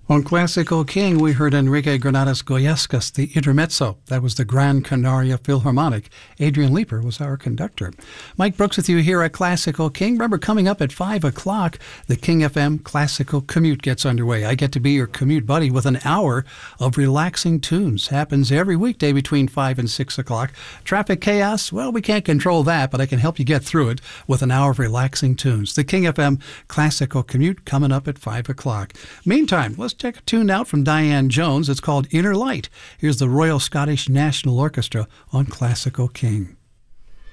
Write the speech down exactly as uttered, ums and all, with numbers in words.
On Classical King, we heard Enrique Granados Goyescas, the Intermezzo. That was the Gran Canaria Philharmonic. Adrian Leeper was our conductor. Mike Brooks with you here at Classical King. Remember, coming up at five o'clock, the King F M Classical Commute gets underway. I get to be your commute buddy with an hour of relaxing tunes. Happens every weekday between five and six o'clock. Traffic chaos, well, we can't control that, but I can help you get through it with an hour of relaxing tunes. The King F M Classical Commute coming up at five o'clock. Meantime, let's check a tune out from Diane Jones. It's called Inner Light. Here's the Royal Scottish National Orchestra on Classical King.